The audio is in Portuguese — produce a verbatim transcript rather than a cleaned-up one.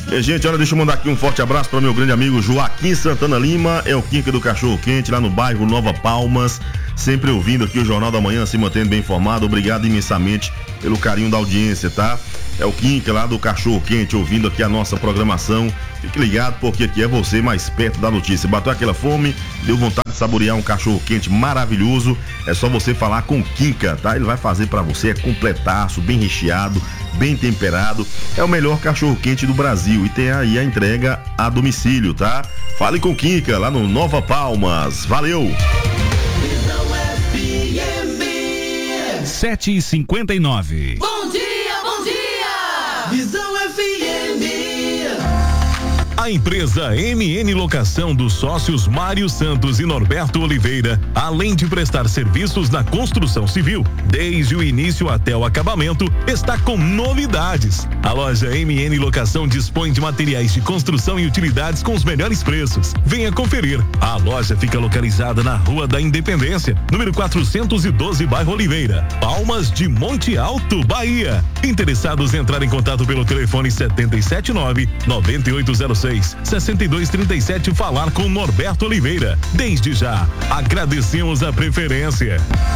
E, gente, olha, deixa eu mandar aqui um forte abraço para meu grande amigo Joaquim Santana Lima, é o Quinca do Cachorro Quente, lá no bairro Nova Palmas, sempre ouvindo aqui o Jornal da Manhã, se mantendo bem informado. Obrigado imensamente pelo carinho da audiência, tá? É o Quinca lá do Cachorro Quente, ouvindo aqui a nossa programação. Fique ligado, porque aqui é você mais perto da notícia. Bateu aquela fome, deu vontade de saborear um cachorro quente maravilhoso, é só você falar com o Quinca, tá? Ele vai fazer pra você, é completaço, bem recheado, bem temperado. É o melhor cachorro quente do Brasil e tem aí a entrega a domicílio, tá? Fale com o Quinca lá no Nova Palmas. Valeu! sete e cinquenta e nove. Bom dia, bom dia! Visão F M. A empresa M N Locação dos sócios Mário Santos e Norberto Oliveira, além de prestar serviços na construção civil, desde o início até o acabamento, está com novidades. A loja M N Locação dispõe de materiais de construção e utilidades com os melhores preços. Venha conferir. A loja fica localizada na Rua da Independência, número quatrocentos e doze, bairro Oliveira, Palmas de Monte Alto, Bahia. Interessados em entrar em contato pelo telefone setenta e sete nove, nove oito zero seis, sessenta e dois trinta e sete, falar com Norberto Oliveira. Desde já, agradecemos a preferência.